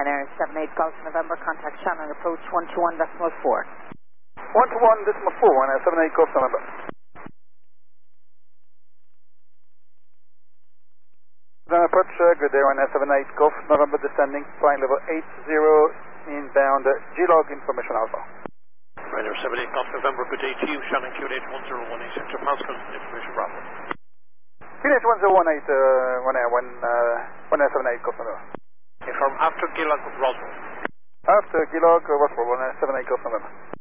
Ryanair 78 Golf November, contact Shannon, approach 121.4. 121.4, Ryanair 78 Golf November. Then approach, good day, Ryanair 78 Golf November, descending, flight level 80, inbound, G-log information Alpha. Ryanair 78 Golf November, good day to you, Shannon QNH 1018 Sector Pascal, information Bravo. QNH 1018, Ryanair 78 Golf November. Confirm after Gilog Roswell. After Gilog Roswell, Ryanair 78 Golf November.